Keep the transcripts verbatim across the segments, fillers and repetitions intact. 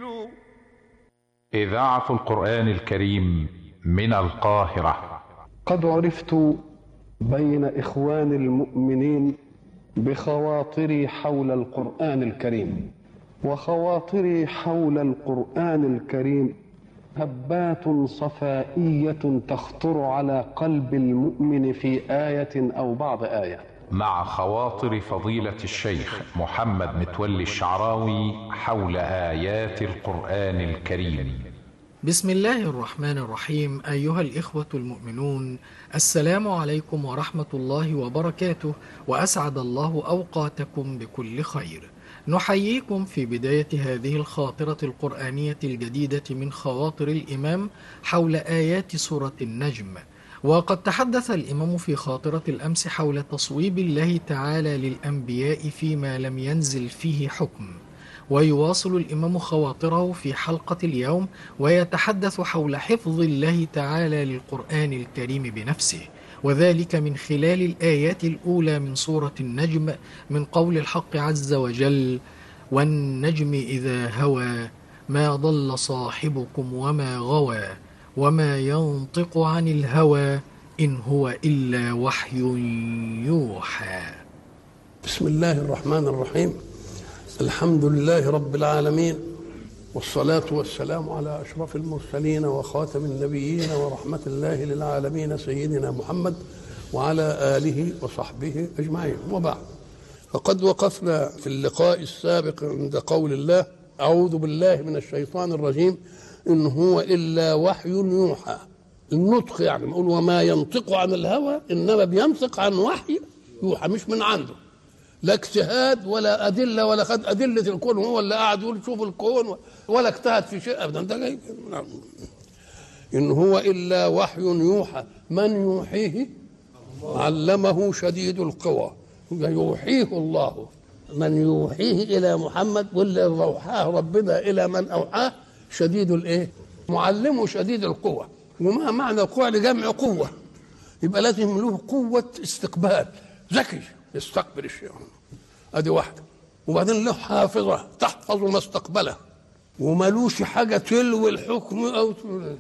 إذاعة القرآن الكريم من القاهرة. قد عرفت بين إخوان المؤمنين بخواطري حول القرآن الكريم، وخواطري حول القرآن الكريم هبات صفائية تخطر على قلب المؤمن في آية أو بعض آية. مع خواطر فضيلة الشيخ محمد متولي الشعراوي حول آيات القرآن الكريم. بسم الله الرحمن الرحيم. أيها الإخوة المؤمنون، السلام عليكم ورحمة الله وبركاته، وأسعد الله أوقاتكم بكل خير. نحييكم في بداية هذه الخاطرة القرآنية الجديدة من خواطر الإمام حول آيات سورة النجم. وقد تحدث الإمام في خاطرة الأمس حول تصويب الله تعالى للأنبياء فيما لم ينزل فيه حكم، ويواصل الإمام خواطره في حلقة اليوم ويتحدث حول حفظ الله تعالى للقرآن الكريم بنفسه، وذلك من خلال الآيات الأولى من سورة النجم من قول الحق عز وجل: والنجم إذا هوى ما ضل صاحبكم وما غوى وما ينطق عن الهوى إن هو إلا وحي يوحى. بسم الله الرحمن الرحيم. الحمد لله رب العالمين، والصلاة والسلام على أشرف المرسلين وخاتم النبيين ورحمة الله للعالمين سيدنا محمد وعلى آله وصحبه أجمعين، وبعد. فقد وقفنا في اللقاء السابق عند قول الله: أعوذ بالله من الشيطان الرجيم إن هو إلا وحي يوحى. النطق يعني نقول وما ينطق عن الهوى، إنما بينطق عن وحي يوحى، مش من عنده، لا اجتهاد ولا أدلة ولا خد أدلة الكون هو اللي قاعد يقول شوف الكون، ولا اجتهد في شيء أبدا. ده جاي إن هو إلا وحي يوحى. من يوحيه؟ علمه شديد القوى، يوحيه الله. من يوحيه إلى محمد، واللي أوحاه ربنا إلى من أوحاه شديد الإيه؟ معلمه شديد القوى. وما معنى القوة؟ لجمع قوة، يبقى لازم له قوة استقبال، ذكي يستقبل الشيء، ادي واحده. وبعدين له حافظه تحفظ ما استقبله، ومالوش حاجه تلوي الحكم او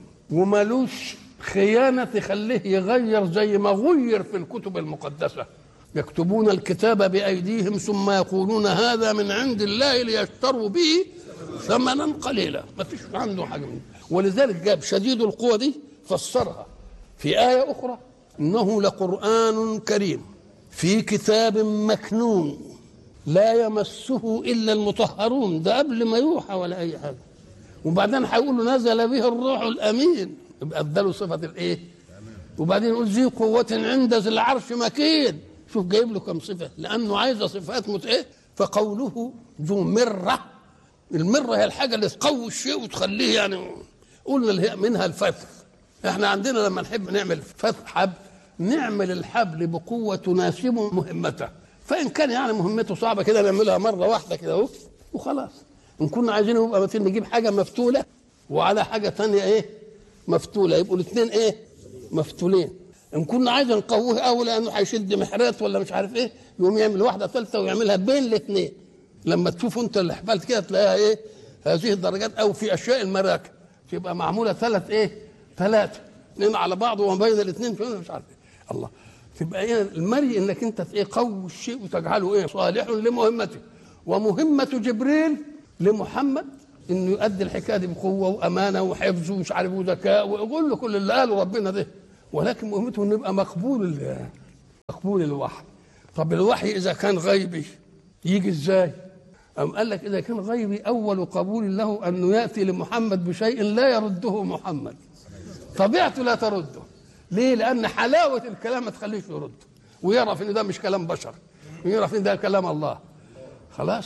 ومالوش خيانه تخليه يغير زي ما غير في الكتب المقدسه. يكتبون الكتاب بايديهم ثم يقولون هذا من عند الله ليشتروا به ثمنا قليلا. ما فيش عنده حاجه منه. ولذلك جاب شديد القوه دي فسرها في ايه اخرى: انه لقران كريم في كتاب مكنون لا يمسه إلا المطهرون. ده قبل ما يوحى ولا أي حاجة. وبعدين هيقول له نزل به الروح الأمين، يبقى اداله صفة الإيه؟ وبعدين يقول ذي قوة عند ذي العرش مكين. شوف جايب له كم صفة، لأنه عايز صفات مت إيه؟ فقوله ذو مرة. المرة هي الحاجة اللي تقوي الشيء وتخليه، يعني قلنا اللي هي منها الفتح. احنا عندنا لما نحب نعمل فتح حبل، نعمل الحبل بقوة تناسب مهمته. فإن كان يعني مهمته صعبة كده نعملها مرة واحدة كده اهو وخلاص. إن كنا عايزين يبقى مثلا نجيب حاجة مفتولة وعلى حاجة تانية إيه مفتولة، يبقوا الاثنين إيه مفتولين. إن كنا عايزين نقويه أوي لأنه هيشد محرات ولا مش عارف إيه، يقوم يعمل واحدة ثالثة ويعملها بين الاثنين. لما تشوفوا أنت الحبال كده تلاقيها إيه هذه الدرجات. أو في أشياء المراكب تبقى معمولة ثلاث إيه ثلاثة اثنين على بعض وما بين الاثنين مش عارف إيه. الله، تبقى ايه المري انك انت ايه قوي الشيء وتجعله ايه صالح لمهمته. ومهمه جبريل لمحمد انه يؤدي الحكايه دي بقوه وامانه وحفظ ومش عارف وذكاء ويقول له كل اللي قاله ربنا ده. ولكن مهمته انه يبقى مقبول مقبول الوحي. طب الوحي اذا كان غيبي يجي ازاي؟ أم قال لك اذا كان غيبي اول قبول له انه ياتي لمحمد بشيء لا يرده محمد، طبيعته لا ترده. ليه؟ لأن حلاوة الكلام ما تخليش يرد، ويعرف إن ده مش كلام بشر، ويعرف إن ده كلام الله. خلاص.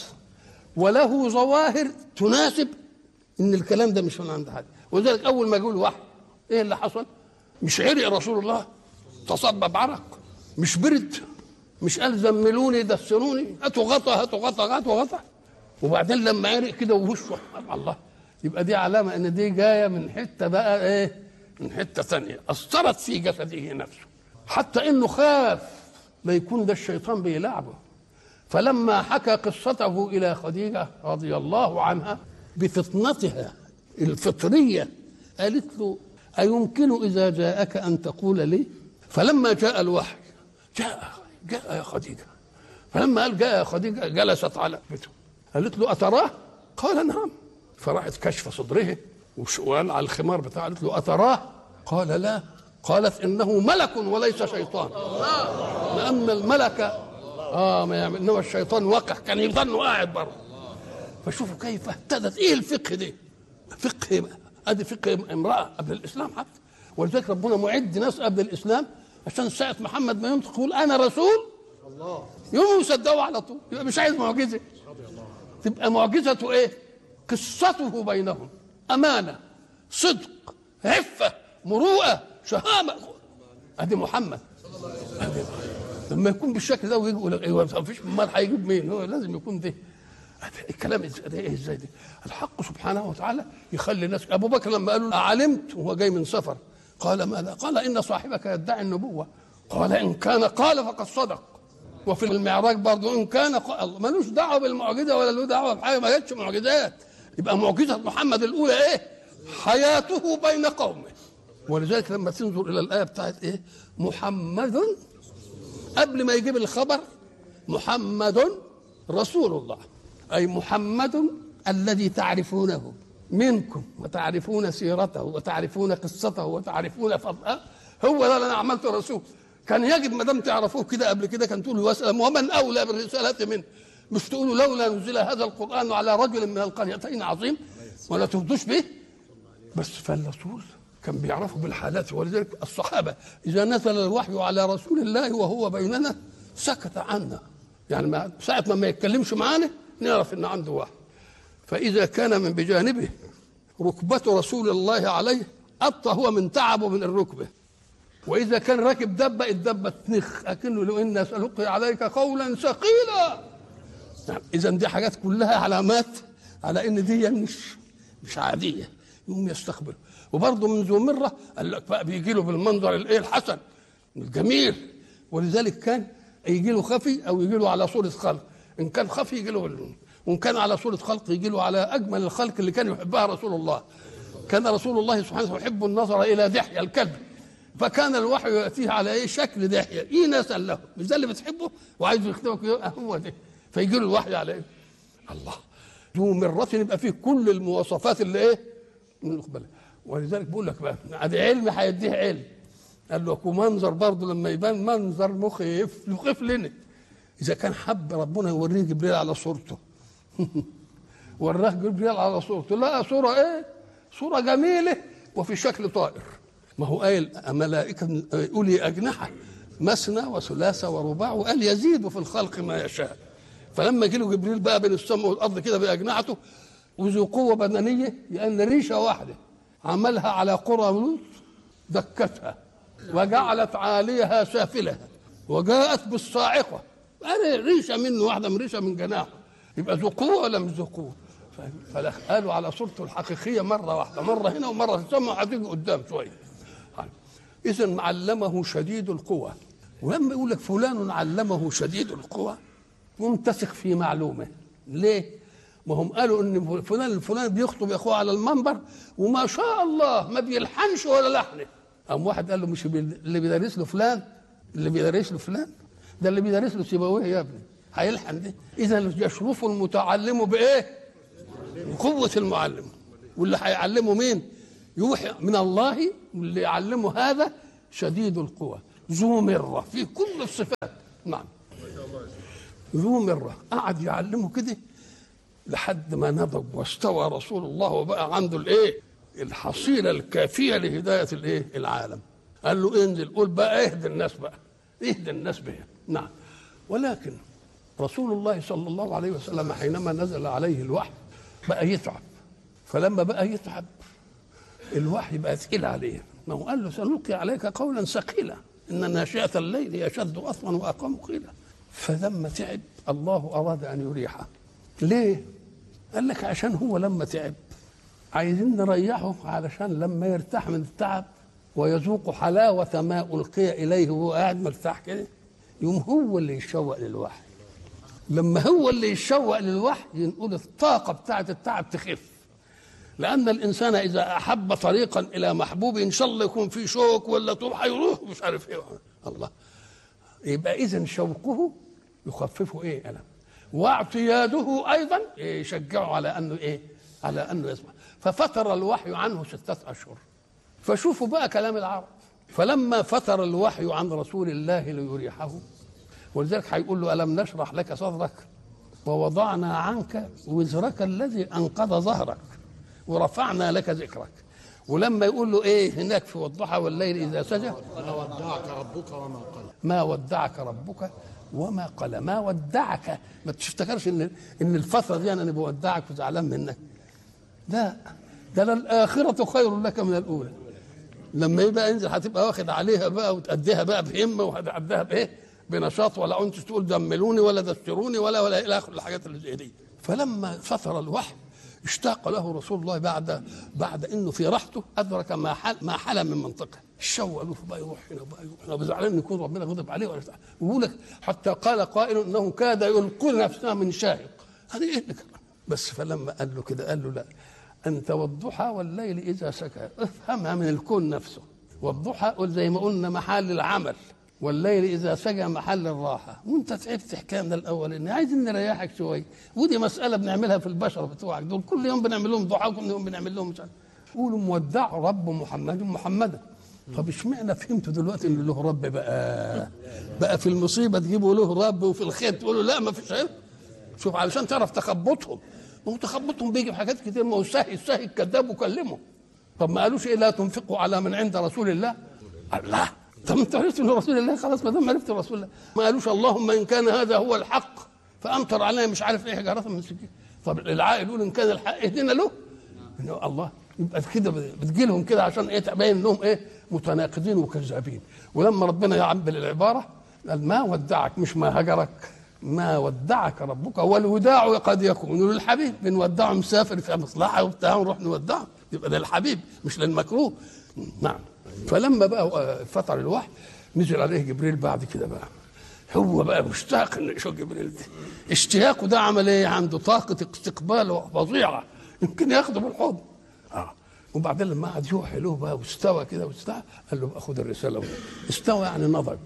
وله ظواهر تناسب إن الكلام ده مش من عند حد. ولذلك أول ما يقول وحي إيه اللي حصل؟ مش عرق رسول الله، تصبب عرق، مش برد، مش قال زملوني دسروني هاتوا غطا هاتوا غطا هاتوا غطا. وبعدين لما عرق كده ووشه الله، يبقى دي علامة إن دي جاية من حتة بقى إيه؟ من حتة ثانية أثرت في جسده نفسه، حتى إنه خاف لا يكون ده الشيطان بيلعبه. فلما حكى قصته إلى خديجة رضي الله عنها بفطنتها الفطرية قالت له أيمكن إذا جاءك أن تقول لي؟ فلما جاء الوحي جاء جاء يا خديجة، فلما قال جاء يا خديجة جلست على بيته، قالت له أتراه؟ قال نعم. فراحت كشف صدره وقال على الخمار بتاعه، قالت له أتراه؟ قال لا. قالت إنه ملك وليس شيطان، لأن الملك آه ما يعمل، إنما الشيطان وقع كان يظن قاعد بره. فشوفوا كيف اهتدت. إيه الفقه ده؟ فقه أدي فقه امرأة قبل الإسلام حتى، ولذلك ربنا معد ناس قبل الإسلام عشان ساعة محمد ما ينطق يقول أنا رسول الله يوم يصدقوا على طول، يبقى مش عايز معجزة. تبقى معجزته إيه؟ قصته بينهم، أمانة، صدق، عفة، مروءة، شهامة. أدي محمد. أدي لما يكون بالشكل ده ويجي يقول لك ايوه ما فيش امال هيجيب مين؟ هو لازم يكون ده. الكلام ايه ازاي ده؟ الحق سبحانه وتعالى يخلي الناس. ابو بكر لما قالوا علمت وهو جاي من سفر قال ماذا؟ قال ان صاحبك يدعي النبوه. قال ان كان قال فقد صدق. وفي المعراج برضه ان كان قال، ملوش دعوه بالمعجزه ولا له دعوه بحاجه، ما جاتش معجزات. يبقى معجزه محمد الاولى ايه؟ حياته بين قومه. ولذلك لما تنظر الى الايه بتاعت ايه؟ محمد، قبل ما يجيب الخبر محمد رسول الله، أي محمد الذي تعرفونه منكم وتعرفون سيرته وتعرفون قصته وتعرفون فضله، هو ده اللي أنا عملته رسول. كان يجب ما دام تعرفوه كده قبل كده كان تقولوا وسلم ومن أولى بالرسالة منه، مش تقولوا لولا نزل هذا القرآن على رجل من القريتين عظيم ولا تفضوش به. بس فالرسول كان بيعرفوا بالحالات. ولذلك الصحابة إذا نزل الوحي على رسول الله وهو بيننا سكت عنا، يعني ما ساعة ما ما يتكلمش معانا نعرف إن عنده وحي. فإذا كان من بجانبه ركبة رسول الله عليه أبطأ هو من تعبه من الركبة، وإذا كان راكب دبة الدبة تنخ أكنه لو إن سألقي عليك قولا ثقيلا. يعني إذا دي حاجات كلها علامات على إن دي مش مش عادية، يقوم يستقبل. وبرضه من ذو مرة قال لك بقى بيجي له بالمنظر الايه الحسن الجميل. ولذلك كان يجي له خفي او يجي له على صورة خلق، ان كان خفي يجي له، وان كان على صورة خلق يجي له على اجمل الخلق اللي كان يحبها رسول الله. كان رسول الله سبحانه وتعالى يحب النظر الى دحية الكلب، فكان الوحي ياتيه على ايه؟ شكل دحية. ايه نسأل له مش ده اللي بتحبه وعايز يخدمك هو ده، فيجي له الوحي على ايه؟ الله. ذو مرة يبقى فيه كل المواصفات اللي ايه؟ من القبلة. ولذلك بقول لك بقى ادي علم هيديه علم. قال له منظر برضه لما يبان منظر مخيف مخيف لنا. اذا كان حب ربنا يوريه جبريل على صورته وراه جبريل على صورته، لا صوره ايه؟ صوره جميله وفي شكل طائر. ما هو قايل ملائكه اولي اجنحه مثنى وثلاثه ورباع، وقال يزيد في الخلق ما يشاء. فلما جه له جبريل بقى بين السماء والارض كده باجنحته وذو قوه بدنيه، لان ريشه واحده عملها على قرى لوط دكتها وجعلت عاليها سافلها وجاءت بالصاعقه، انا ريشه منه واحده من ريشه من جناحه، يبقى ذو قوه ولا مش ذو قوه؟ فقالوا على صورته الحقيقيه مره واحده، مره هنا ومره في السماء، هتيجي قدام شويه. اذا علمه شديد القوى. ولما يقول لك فلان علمه شديد القوى ممتسك في معلومه. ليه؟ ما هم قالوا ان فلان الفلان بيخطب يا اخوه على المنبر وما شاء الله ما بيلحنش ولا لحنه. قام واحد قال له مش اللي بيدرس له فلان، اللي بيدرس له فلان ده اللي بيدرس له سيبويه يا ابني، هيلحن ده. اذا يشرف المتعلم بايه؟ بقوه المعلم. واللي هيعلمه مين؟ يوحي من الله، واللي يعلمه هذا شديد القوى ذو مره في كل الصفات. نعم ذو مره. قعد يعلمه كده لحد ما نضج واستوى رسول الله وبقى عنده الايه؟ الحصيله الكافيه لهدايه الايه؟ العالم. قال له انزل قول بقى اهدي الناس بقى، اهدي الناس بها. نعم. ولكن رسول الله صلى الله عليه وسلم حينما نزل عليه الوحي بقى يتعب. فلما بقى يتعب الوحي بقى ثقيل عليه. ما هو قال له سنلقي عليك قولا ثقيلا ان ناشئه الليل اشد اصلا واقام قيلا. فلما تعب الله اراد ان يريحه. ليه؟ قال لك عشان هو لما تعب عايزين نريحه علشان لما يرتاح من التعب ويذوق حلاوة ما ألقي إليه وهو قاعد مرتاح كده يوم هو اللي يشوق للوحي. لما هو اللي يشوق للوحي ينقول الطاقة بتاعة التعب تخف. لأن الإنسان إذا أحب طريقا إلى محبوب إن شاء الله يكون فيه شوك ولا طول هيروح مش عارف إيه الله، يبقى إذن شوقه يخففه إيه ألم، واعتياده أيضا يشجعه على أنه إيه، على أنه يسمع. ففتر الوحي عنه ستة أشهر. فشوفوا بقى كلام العرب، فلما فتر الوحي عن رسول الله ليريحه، ولذلك هيقول له ألم نشرح لك صدرك ووضعنا عنك وزرك الذي أنقض ظهرك ورفعنا لك ذكرك. ولما يقول له ايه هناك في والضحى والليل اذا سجى ما ودعك ربك وما قلى، ما ودعك ربك وما قلى. ما ودعك، ما تفتكرش ان ان الفتره دي انا بودعك وزعلان منك، لا، ده الاخره خير لك من الاولى. لما يبقى انزل هتبقى واخد عليها بقى وتأديها بقى بهمه وهتأديها بايه، بنشاط، ولا انت تقول دملوني ولا دستروني ولا ولا الى اخر الحاجات اللي زي دي. فلما فتر الوحي اشتاق له رسول الله بعد بعد انه في راحته ادرك ما حل ما حل من منطقه الشوق له بقى يروح هنا بقى يروح هنا، بزعلان ان يكون ربنا غضب عليه ولا بيقول لك حتى قال قائل انه كاد يلقي نفسه من شاهق. هذه ايه بس؟ فلما قال له كده قال له لا، انت والضحى والليل اذا سكى، افهمها من الكون نفسه. والضحى زي ما قلنا محل العمل، والليل اذا سجى محل الراحه. وانت تعبت حكايه من الاول ان عايزين نريحك شويه، ودي مساله بنعملها في البشر بتوعك دول، كل يوم بنعمل لهم ضحى وكل يوم بنعمل لهم مش عارف. قولوا مودع رب محمد محمدا. طب اشمعنى فهمتوا دلوقتي ان له رب بقى؟ بقى في المصيبه تجيبوا له رب وفي الخير تقولوا لا ما فيش عيب. شوف علشان تعرف تخبطهم، ما هو تخبطهم بيجي في حاجات كتير. ما هو الساهي الساهي الكذاب وكلمه. طب ما قالوش ايه لا تنفقوا على من عند رسول الله؟ الله، طب انت عرفت ان رسول الله خلاص، ما دام عرفت رسول الله. ما قالوش اللهم ان كان هذا هو الحق فامطر علينا مش عارف ايه حجاره من سكين. طب العاقل يقول ان كان الحق اهدنا له. الله، يبقى كده بتجي لهم كده عشان ايه؟ تبين انهم ايه؟ متناقضين وكذابين. ولما ربنا يعبر العباره قال ما ودعك، مش ما هجرك، ما ودعك ربك. والوداع قد يكون للحبيب، بنودعه مسافر في مصلحه وبتاع ونروح نودعه، يبقى ده الحبيب مش للمكروه. نعم. فلما بقى فتر الوحي نزل عليه جبريل بعد كده بقى، هو بقى مشتاق انه يشوف جبريل ده. اشتياقه ده عمل ايه؟ عنده طاقه استقبال فظيعه، يمكن ياخده بالحضن. اه وبعدين لما قعد يوحي له بقى واستوى كده واستوى، قال له بقى خد الرساله. استوى يعني نضج،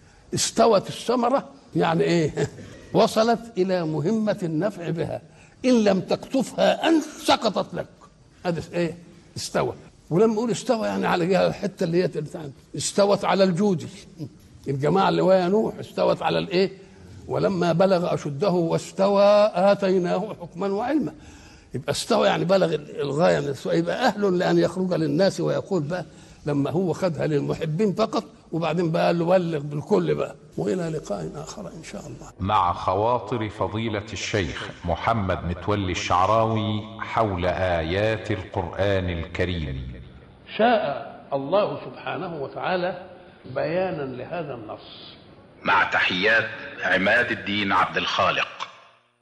استوت الثمره يعني ايه؟ وصلت الى مهمه النفع بها، ان لم تقطفها انت سقطت لك. هذا ايه؟ استوى. ولما نقول استوى يعني على جهه الحته اللي هي استوت على الجودي، الجماعه اللي ويا نوح استوت على الايه؟ ولما بلغ اشده واستوى اتيناه حكما وعلما. يبقى استوى يعني بلغ الغايه من السوء، يبقى اهل لان يخرج للناس ويقول بقى لما هو خدها للمحبين فقط، وبعدين بقى قال له بلغ بالكل بقى. والى لقاء اخر ان شاء الله. مع خواطر فضيلة الشيخ محمد متولي الشعراوي حول آيات القرآن الكريم. شاء الله سبحانه وتعالى بيانا لهذا النص. مع تحيات عماد الدين عبد الخالق.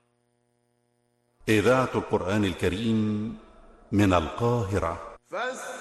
إذاعة القرآن الكريم من القاهرة.